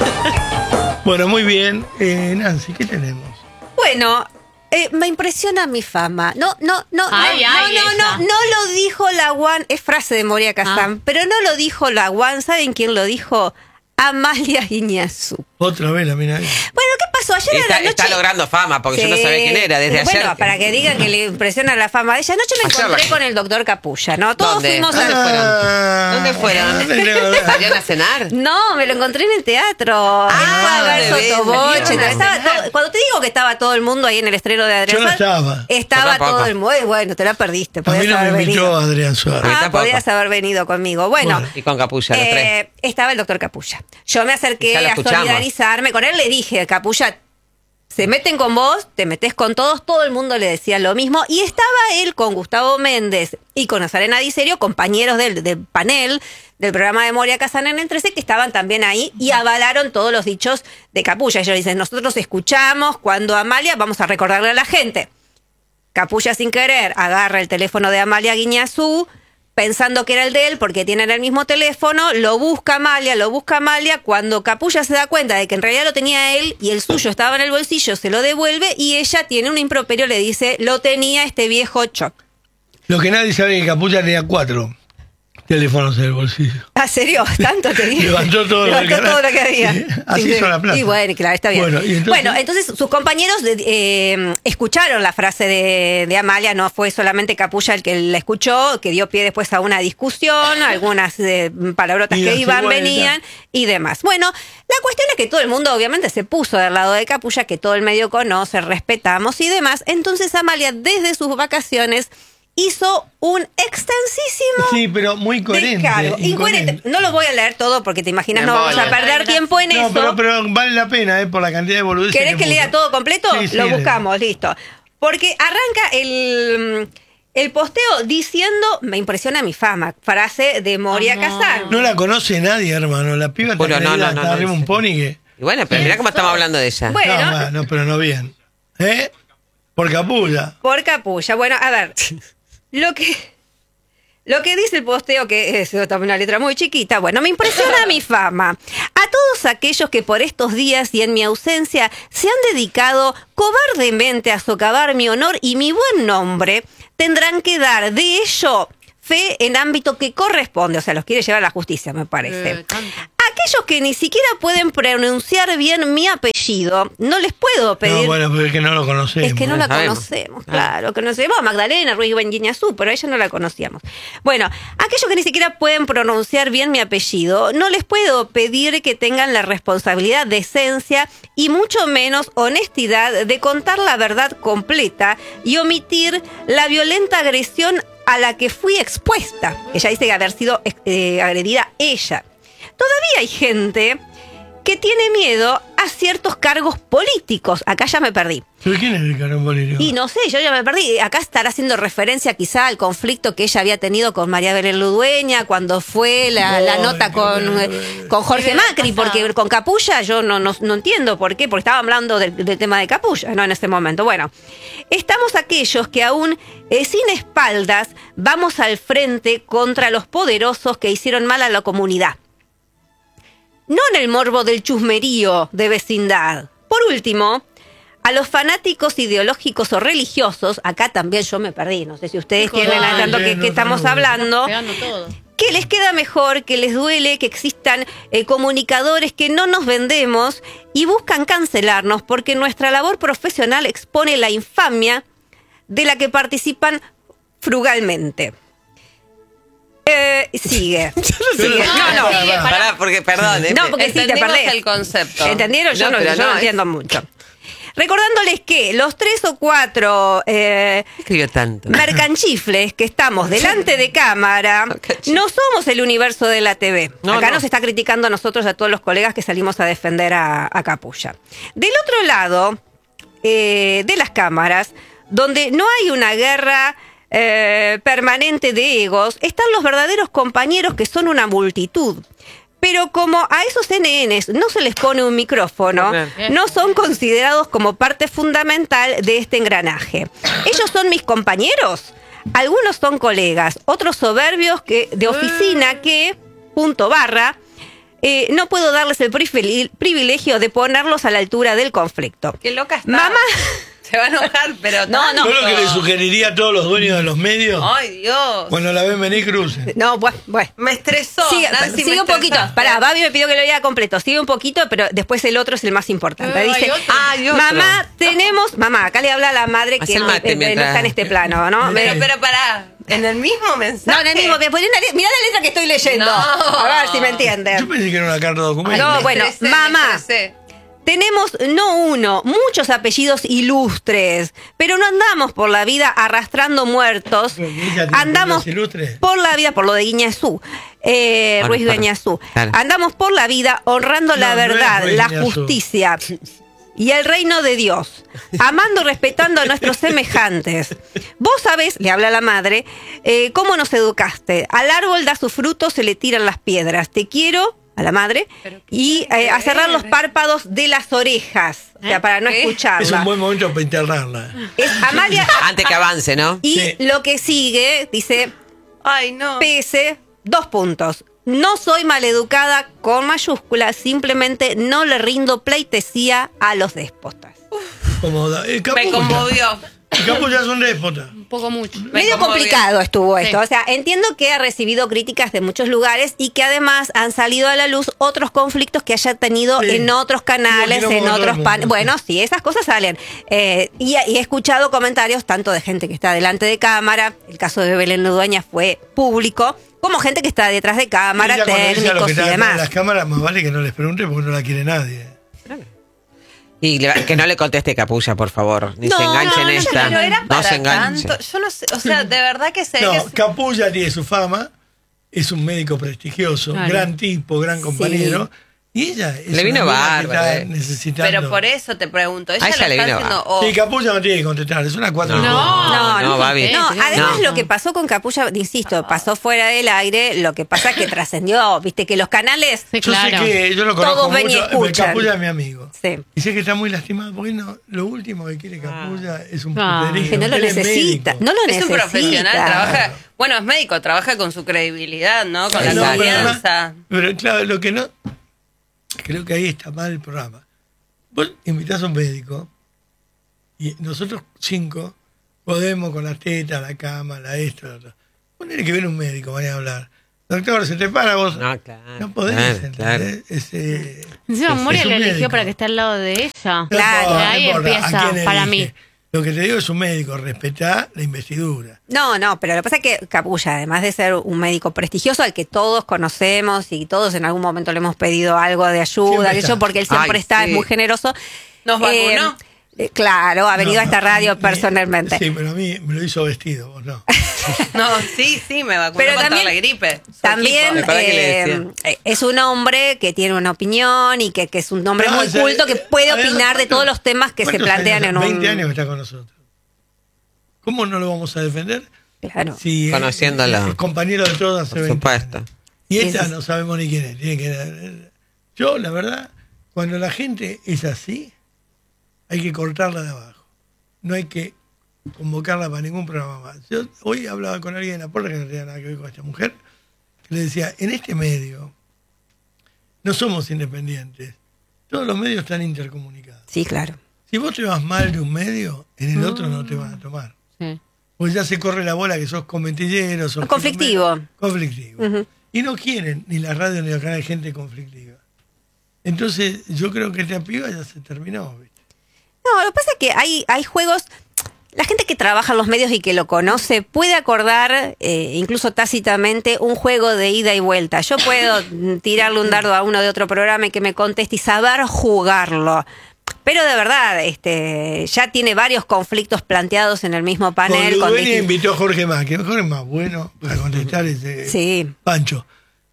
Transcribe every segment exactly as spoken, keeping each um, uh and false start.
Bueno, muy bien. Eh, Nancy, ¿qué tenemos? Bueno, eh, me impresiona mi fama. No, no, no, Ay, no, ay, no, no, esa. no, no lo dijo la One, es frase de Moria Kazan, Ah. pero no lo dijo la One. ¿Saben quién lo dijo? Amalia Guiñazú. Otra vez la mina ahí. Bueno, ¿qué pasó? Ayer Está, a la noche... está logrando fama, porque yo no Sí. sabía quién era desde Bueno, ayer. para que digan que le impresiona la fama de ella. Anoche me Ayer encontré la- con el doctor Capulla, ¿no? Todos ¿Dónde? fuimos ¿Dónde a... fueron? Ah, ¿Dónde fueron? ¿Salían a cenar? No, me lo encontré en el teatro. Él fue a ver de veras, Sotoboche. salieron a Estaba cenar. todo- cuando te digo que estaba todo el mundo ahí en el estreno de Adrián Yo no Suárez, estaba. Estaba Yo tampoco. todo el mundo. Eh, Bueno, te la perdiste. A Podías mí no me haber invitó venido. Adrián Suárez. A mí Ah, tampoco. podías haber venido conmigo. Bueno, Bueno. Y con Capulla, los tres. eh, estaba el doctor Capulla. Yo me acerqué Ya lo a escuchamos. solidarizarme con él. Le dije, Capulla, se meten con vos, te metés con todos. Todo el mundo le decía lo mismo. Y estaba él con Gustavo Méndez y con Nazarena Di Serio, compañeros del, del panel del programa de Moria Kazan en el trece, que estaban también ahí y avalaron todos los dichos de Capulla. Ellos dicen, nosotros escuchamos cuando Amalia, vamos a recordarle a la gente. Capulla, sin querer, agarra el teléfono de Amalia Guiñazú, pensando que era el de él, porque tienen el mismo teléfono, lo busca Amalia, lo busca Amalia. Cuando Capulla se da cuenta de que en realidad lo tenía él y el suyo estaba en el bolsillo, se lo devuelve y ella tiene un improperio, le dice, lo tenía este viejo choc. Lo que nadie sabe es que Capulla tenía cuatro teléfonos en el bolsillo. ¿Ah, serio? ¿Tanto te digo? Levantó todo lo Levantó que- todo lo que había. Sí, así Sí, son la plata. Y bueno, claro, está bien. Bueno, ¿y entonces? Bueno, entonces sus compañeros de- eh, escucharon la frase de, de Amalia, no fue solamente Capulla el que la escuchó, que dio pie después a una discusión, algunas eh, palabrotas Y que las iban, vueltas. venían y demás. Bueno, la cuestión es que todo el mundo obviamente se puso del lado de Capulla, que todo el medio conoce, respetamos y demás. Entonces Amalia, desde sus vacaciones, hizo un extensísimo Sí, pero muy coherente. descargo. Incoherente. incoherente. No lo voy a leer todo porque te imaginas, Me no vamos a embole. perder Ay, tiempo en No, eso. pero, pero vale la pena, ¿eh? Por la cantidad de boludeces. ¿Querés que puso. lea todo completo? Sí, sí, lo lee. buscamos, listo. Porque arranca el, el posteo diciendo, me impresiona mi fama, frase de Moria Ah, no. Kazan. No la conoce nadie, hermano. La piba Bueno, está no, creída, no, no, está no, arriba en un serio. pony que... Y bueno, pero mirá cómo estamos hablando de ella. Bueno. No, ma, no, pero no bien. ¿Eh? Por Capulla. Por Capulla. Bueno, a ver, lo que... Lo que dice el posteo, que es también una letra muy chiquita, bueno, me impresiona mi fama. A todos aquellos que por estos días y en mi ausencia se han dedicado cobardemente a socavar mi honor y mi buen nombre, tendrán que dar de ello fe en ámbito que corresponde. O sea, los quiere llevar a la justicia, me parece. Eh, tanto. Aquellos que ni siquiera pueden pronunciar bien mi apellido, no les puedo pedir... No, bueno, pero es que no lo conocemos. Es que no no la sabemos. conocemos, claro. Conocemos a Magdalena Ruiz Guiñazú, pero a ella no la conocíamos. Bueno, aquellos que ni siquiera pueden pronunciar bien mi apellido, no les puedo pedir que tengan la responsabilidad, decencia y mucho menos honestidad de contar la verdad completa y omitir la violenta agresión a la que fui expuesta. Ella dice que haber sido eh, agredida ella. Todavía hay gente que tiene miedo a ciertos cargos políticos. Acá ya me perdí. ¿Pero quién es el carón político? Y no sé, yo ya me perdí. Acá estará haciendo referencia quizá al conflicto que ella había tenido con María Belén Ludueña cuando fue la, la Ay, nota qué con, bueno. eh, con Jorge Sí, Macri, pasado. porque con Capulla yo no, no, no entiendo por qué, porque estaba hablando del, del tema de Capulla, ¿no? En ese momento. Bueno, estamos aquellos que aún eh, sin espaldas vamos al frente contra los poderosos que hicieron mal a la comunidad. No en el morbo del chusmerío de vecindad. Por último, a los fanáticos ideológicos o religiosos, acá también yo me perdí, no sé si ustedes Hijo tienen de- al tanto Ay, que, no, que estamos no, no. hablando, Pegando todo. que les queda mejor, que les duele que existan eh, comunicadores que no nos vendemos y buscan cancelarnos porque nuestra labor profesional expone la infamia de la que participan frugalmente. Eh, sigue. sigue. No, no. sigue, pará. Pará, porque, perdón. eh, No, porque sí, te Entendemos perdés. el concepto. ¿Entendieron? Yo no, pero yo no es- entiendo mucho. Recordándoles que los tres o cuatro eh, Escribió tanto. mercanchifles que estamos delante de cámara no somos el universo de la T V. No, Acá no. nos está criticando a nosotros, a todos los colegas que salimos a defender a, a Capulla. Del otro lado eh, de las cámaras, donde no hay una guerra eh, permanente de egos, están los verdaderos compañeros que son una multitud. Pero como a esos N Ns no se les pone un micrófono, Claro. no son considerados como parte fundamental de este engranaje. Ellos son mis compañeros. Algunos son colegas, otros soberbios que, de oficina que, punto barra, eh, no puedo darles el privilegio de ponerlos a la altura del conflicto. Qué loca está. Mamá... Se va a enojar, pero no, no. Yo lo que le sugeriría a todos los dueños de los medios, ay, Dios. cuando la ven venir, crucen. No, bueno, bueno. Me estresó. Sigue, Nancy, sigue me un poquito. estresaste. Pará, Babi me pidió que lo lea completo. Sigue un poquito, pero después el otro es el más importante. Ay, Dice, otro. Ay, otro. mamá, tenemos... Mamá, acá le habla a la madre Haz que el eh, mate eh, no mientras- está en este plano, ¿no? Pero, Me- pero pará. En el mismo mensaje. no, en el mismo. Me ponen una le- Mirá la letra que estoy leyendo. No. A ver si me Yo entienden. pensé que era una carta de documento. No, Me bueno, estresé, me mamá. estresé. Tenemos no uno, muchos apellidos ilustres, pero no andamos por la vida arrastrando muertos. Pero que ella tiene Andamos apellidos ilustres. por la vida, por lo de Guiñazú, eh, Bueno, Ruiz claro, Guiñazú. claro. Andamos por la vida honrando la No, no es verdad, Ruiz la Guiñazú. justicia y el reino de Dios, amando y respetando a nuestros semejantes. Vos sabés, le habla la madre, eh, cómo nos educaste. Al árbol da su fruto, se le tiran las piedras. Te quiero, a la madre, Pero qué y tiene eh, que a cerrar ver. los párpados de las orejas, o sea, para no ¿Qué? escucharla. Es un buen momento para internarla. Es Amalia. Antes que avance, ¿no? Y Sí. lo que sigue, dice, Ay, no. P S, dos puntos. No soy maleducada con mayúsculas, simplemente no le rindo pleitesía a los déspotas. Como da- eh, Me Capulla. conmovió. Capulla es un déspota. Un poco mucho. Me Medio conmovió. complicado estuvo Sí. esto. O sea, entiendo que ha recibido críticas de muchos lugares y que además han salido a la luz otros conflictos que haya tenido Sí. en otros canales, Como que en no con otros todo el pan. mundo, Bueno, sí, esas cosas salen. Eh, y, y he escuchado comentarios tanto de gente que está delante de cámara, el caso de Belén Ludueña fue público, como gente que está detrás de cámara, Ella cuando dice a los técnicos que y están atrás de las demás. cámaras, más vale que no les pregunte porque no la quiere nadie. Y le- que no le conteste Capulla, por favor. Ni No, se enganche no, en no, esta. Pero era No para se enganche. tanto. Yo no sé. O sea, de verdad que sé No, que es- Capulla tiene su fama, es un médico prestigioso, Claro. gran tipo, gran compañero. Y ella es Le vino una mina que bárbaro, está eh. necesitando. Pero por eso te pregunto. Ella A ella lo le está vino- haciendo. o- Sí, Capulla no tiene que contestar, es una cuatro. No. No, no, Babi. No, Sí, además no. lo que pasó con Capulla, insisto, pasó fuera del aire, lo que pasa es que trascendió, viste que los canales, Sí, Yo claro. sé que yo lo conozco Todos ven y mucho, escuchan. Capulla es mi amigo. sí. Y sé que está muy lastimado porque no, lo último que quiere Capulla es un Ah. puterío. Que no lo Él es necesita, médico. no lo es necesita. un profesional, trabaja. Bueno, es médico, trabaja con su credibilidad, ¿no? Con la No, pero además- confianza. Pero claro, lo que no. Creo que ahí está mal el programa. Vos invitás a un médico y nosotros cinco podemos con las tetas, la cama, la esto, la otro. Ponele que viene un médico, vaya a hablar. Doctor, se te para vos. No, claro. No podés, Claro, ¿entendés? claro. Es, eh, Encima es- Moria es un lo eligió médico. para que esté al lado de ella. No Claro, importa, ahí no importa. ¿A empieza, quién para elige? mí. Lo que te digo es un médico, respetá la investidura. No, no, pero lo que pasa es que Capulla, además de ser un médico prestigioso al que todos conocemos y todos en algún momento le hemos pedido algo de ayuda, Siempre que está. yo, porque él siempre Ay, está, sí. es muy generoso. ¿Nos vacunó? Eh, claro, ha venido No, a esta radio ni- personalmente. Sí, pero a mí me lo hizo vestido, vos no. No, sí, sí, me vacunó Pero contra también- la gripe. Su También equipo. ¿Para qué le eh, decía? es un hombre que tiene una opinión y que, que es un hombre No, muy o sea, culto que puede a ver, opinar de ¿cuántos- todos los temas que se cuántos plantean años? en un... veinte años que está con nosotros. ¿Cómo no lo vamos a defender? Claro. Si es- Conociéndolo. es compañero de todos hace Por veinte supuesto. años. Y esta Ese es- no sabemos ni quién es. Tiene que, yo, la verdad, cuando la gente es así, hay que cortarla de abajo. No hay que convocarla para ningún programa más. Yo hoy hablaba con alguien en la puerta que no tenía nada que ver con esta mujer, que le decía, en este medio no somos independientes. Todos los medios están intercomunicados. Sí, claro. Si vos te vas mal de un medio, en el otro no te van a tomar. Sí. Pues ya se corre la bola que sos conventillero, sos Conflictivo. quilombero, conflictivo. Ujú. Y no quieren ni la radio ni los canales gente conflictiva. Entonces, yo creo que esta piba ya se terminó, ¿viste? No, lo que pasa es que hay, hay juegos... La gente que trabaja en los medios y que lo conoce puede acordar, eh, incluso tácitamente, un juego de ida y vuelta. Yo puedo mm, tirarle un dardo a uno de otro programa y que me conteste y saber jugarlo. Pero de verdad, este, ya tiene varios conflictos planteados en el mismo panel. Con con Ludueña distin- invitó a Jorge Más, que Jorge es más bueno para contestar ese Sí. Pancho.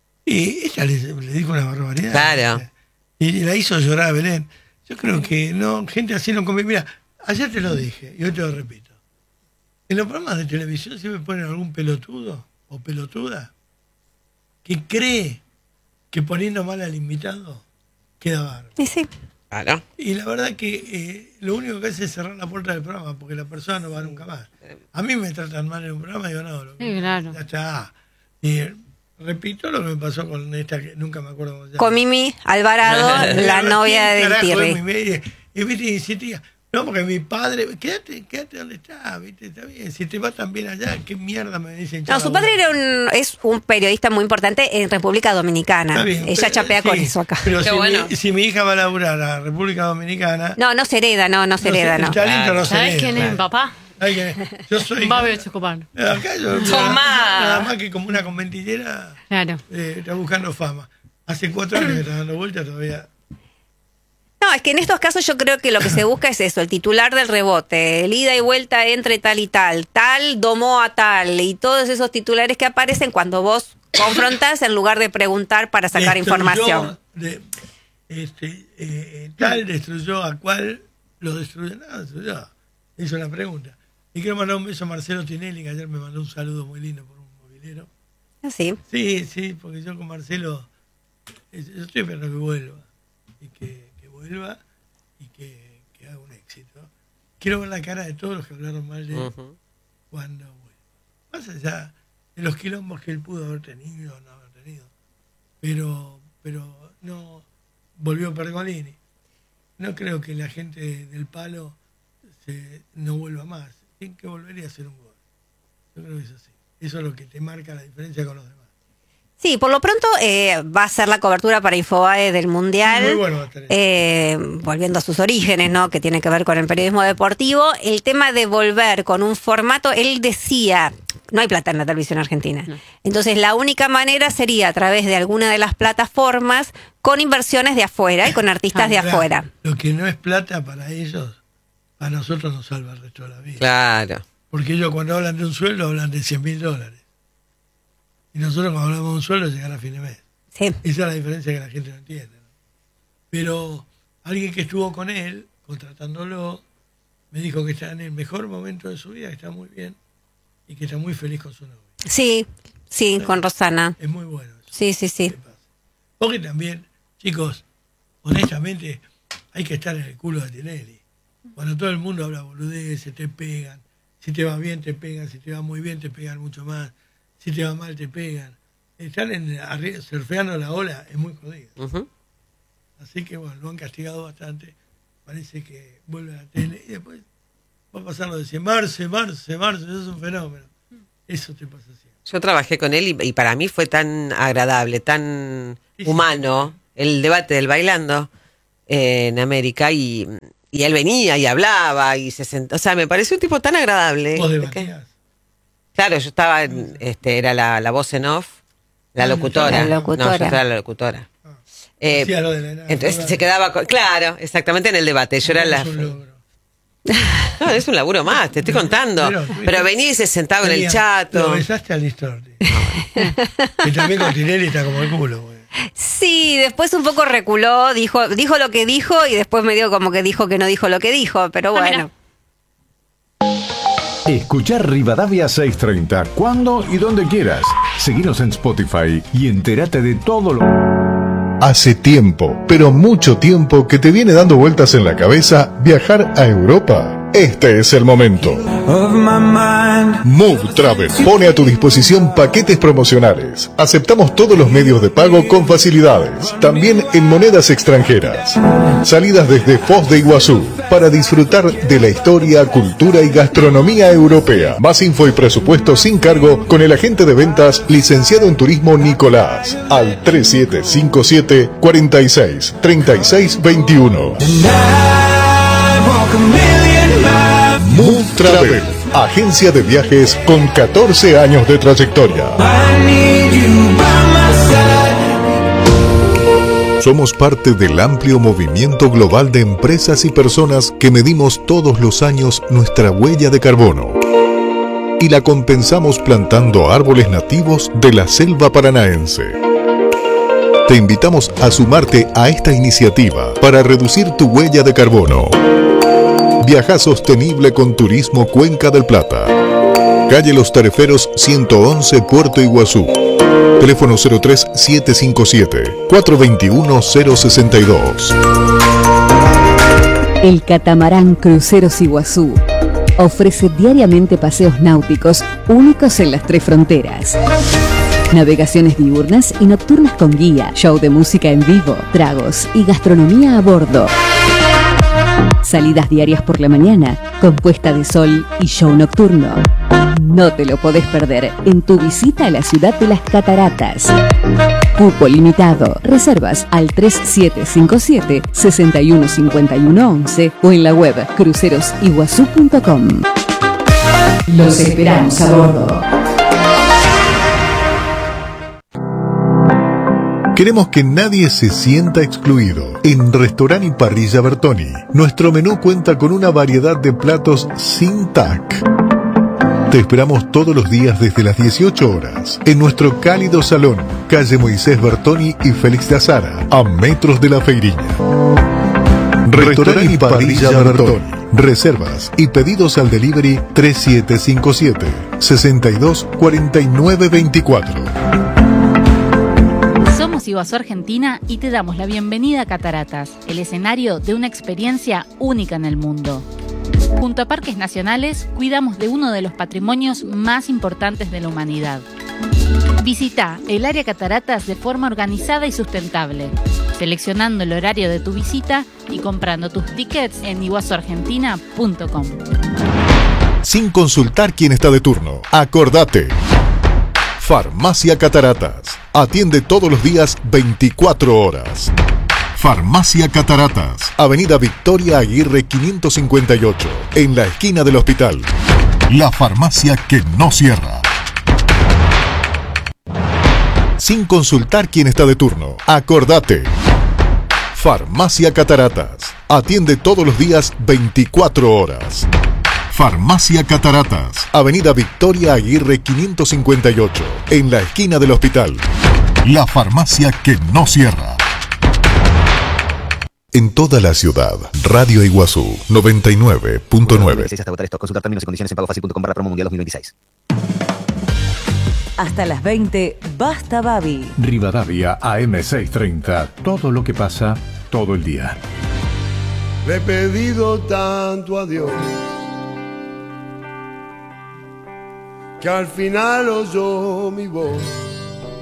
Y ella le, le dijo una barbaridad. Claro. Y la hizo llorar a Belén. Yo creo que no, gente así no conviene. Mira, ayer te lo dije y hoy te lo repito. En los programas de televisión siempre ponen algún pelotudo o pelotuda que cree que poniendo mal al invitado queda bárbaro. Y sí. Claro. Y la verdad que eh, lo único que hace es cerrar la puerta del programa porque la persona no va nunca más. A mí me tratan mal en un programa y digo, no, lo- Sí, claro. ya está. Y repito lo que me pasó con esta que nunca me acuerdo cómo se llama. Con Mimi Alvarado, la novia del Tirri. Y viste, y insistía, no, porque mi padre, quédate, quédate donde está, viste, está bien, si te va tan bien allá, qué mierda me dicen. No, su padre era un, es un periodista muy importante en República Dominicana. Bien, Ella pero, chapea sí, con eso acá. Pero si, bueno. mi, si mi hija va a laburar a República Dominicana... No, no se hereda, no, no se hereda, no. El talento no se hereda. ¿Sabes quién es mi papá? Yo soy... Babel Chocopar. Acá yo nada, nada más que como una conventillera. Claro. Eh, está buscando fama. Hace cuatro años que está dando vueltas todavía. No, es que en estos casos yo creo que lo que se busca es eso, el titular del rebote, el ida y vuelta entre tal y tal, tal domó a tal, y todos esos titulares que aparecen cuando vos confrontás en lugar de preguntar para sacar destruyó información. De, este, eh, tal destruyó a cuál lo destruyó. No, destruyó. Hizo una pregunta. Y quiero mandar un beso a Marcelo Tinelli, que ayer me mandó un saludo muy lindo por un movilero. ¿Ah, sí? Sí, sí, porque yo con Marcelo, yo estoy esperando que vuelva. Y que, que vuelva y que, que haga un éxito. Quiero ver la cara de todos los que hablaron mal de él uh-huh. cuando vuelva. Más allá de los quilombos que él pudo haber tenido o no haber tenido. Pero, pero no volvió Pergolini. No creo que la gente del Palo se, no vuelva más. Tiene que volver y hacer un gol. Yo creo que es así. Eso es lo que te marca la diferencia con los demás. Sí, por lo pronto eh, va a ser la cobertura para Infobae del Mundial. Muy bueno va a estar eso. Eh, volviendo a sus orígenes, ¿no? Que tiene que ver con el periodismo deportivo. El tema de volver con un formato, él decía, no hay plata en la televisión argentina. No. Entonces la única manera sería a través de alguna de las plataformas con inversiones de afuera y con artistas ah, de claro. afuera. Lo que no es plata para ellos, a nosotros nos salva el resto de la vida. Claro. Porque ellos cuando hablan de un sueldo hablan de cien mil dólares. Y nosotros cuando hablamos de un sueldo llegar a fin de mes. Sí. Esa es la diferencia que la gente no entiende, ¿no? Pero alguien que estuvo con él, contratándolo, me dijo que está en el mejor momento de su vida, que está muy bien y que está muy feliz con su novia. Sí, sí, ¿sí? Con Rosana. Es muy bueno eso. Sí, sí, sí. Porque también, chicos, honestamente, hay que estar en el culo de Tinelli. Cuando todo el mundo habla boludeces, te pegan. Si te va bien, te pegan. Si te va muy bien, te pegan mucho más. Si te va mal, te pegan. Estar en, arriba, surfeando la ola es muy jodido. Uh-huh. Así que, bueno, lo han castigado bastante. Parece que vuelve a la tele y después va a pasar lo de decir, Marce, Marce, Marce, eso es un fenómeno. Eso te pasa siempre. Yo trabajé con él y, y para mí fue tan agradable, tan sí, humano, sí. el debate del Bailando eh, en América y, y él venía y hablaba y se sentó. O sea, me pareció un tipo tan agradable. ¿Vos debatías? Claro, yo estaba, en, este, era la, la voz en off, la locutora. La locutora. No, yo estaba la locutora. Ah, eh, lo de la, entonces se quedaba, con, claro, exactamente en el debate. Yo no era la. Es un logro. No, es un laburo más, te estoy contando. Pero, pero, pero venía y se sentaba venía, en el chato. Lo besaste al Listorti. Y también con Tinelli está como el culo, güey. Sí, después un poco reculó, dijo, dijo lo que dijo y después medio como que dijo que no dijo lo que dijo, pero bueno. Escuchar Rivadavia seiscientos treinta cuando y donde quieras. Seguinos en Spotify y entérate de todo lo... Hace tiempo, pero mucho tiempo, que te viene dando vueltas en la cabeza viajar a Europa. Este es el momento. Move Travel pone a tu disposición paquetes promocionales. Aceptamos todos los medios de pago con facilidades, también en monedas extranjeras. Salidas desde Foz de Iguazú para disfrutar de la historia, cultura y gastronomía europea. Más info y presupuesto sin cargo con el agente de ventas licenciado en turismo Nicolás al tres siete cinco siete, cuatro seis, tres seis dos uno. Move Travel, agencia de viajes con catorce años de trayectoria. Somos parte del amplio movimiento global de empresas y personas que medimos todos los años nuestra huella de carbono y la compensamos plantando árboles nativos de la selva paranaense. Te invitamos a sumarte a esta iniciativa para reducir tu huella de carbono. Viaja sostenible con Turismo Cuenca del Plata. Calle Los Tareferos ciento once, Puerto Iguazú. Teléfono cero tres siete cinco siete, cuatro dos uno, cero seis dos. El catamarán Cruceros Iguazú ofrece diariamente paseos náuticos únicos en las tres fronteras. Navegaciones diurnas y nocturnas con guía, show de música en vivo, tragos y gastronomía a bordo. Salidas diarias por la mañana, con puesta de sol y show nocturno. No te lo podés perder en tu visita a la ciudad de las Cataratas. Cupo limitado. Reservas al tres siete cinco siete, seis uno cinco uno once o en la web cruceros iguazú punto com. Los esperamos a bordo. Queremos que nadie se sienta excluido. En Restaurant y Parrilla Bertoni, nuestro menú cuenta con una variedad de platos sin T A C. Te esperamos todos los días desde las dieciocho horas en nuestro cálido salón, calle Moisés Bertoni y Félix de Azara, a metros de la Feiriña. Restaurant y Parrilla Bertoni. Reservas y pedidos al delivery tres siete cinco siete, seis dos cuatro nueve dos cuatro. Somos Iguazú Argentina y te damos la bienvenida a Cataratas, el escenario de una experiencia única en el mundo. Junto a Parques Nacionales, cuidamos de uno de los patrimonios más importantes de la humanidad. Visita el área Cataratas de forma organizada y sustentable, seleccionando el horario de tu visita y comprando tus tickets en iguazú argentina punto com. Sin consultar quién está de turno, acordate. Farmacia Cataratas. Atiende todos los días veinticuatro horas. Farmacia Cataratas, Avenida Victoria Aguirre quinientos cincuenta y ocho, en la esquina del hospital. La farmacia que no cierra. Sin consultar quién está de turno, acordate. Farmacia Cataratas, atiende todos los días veinticuatro horas. Farmacia Cataratas, Avenida Victoria Aguirre quinientos cincuenta y ocho, en la esquina del hospital. La farmacia que no cierra. En toda la ciudad, Radio Iguazú noventa y nueve punto nueve. Hasta votar esto. Consultar términos y condiciones en pagofácil punto com barra promo mundial dos mil veintiséis. Hasta las veinte, Basta Babi. Rivadavia A M seiscientos treinta. Todo lo que pasa, todo el día. Le he pedido tanto a Dios que al final oyó mi voz.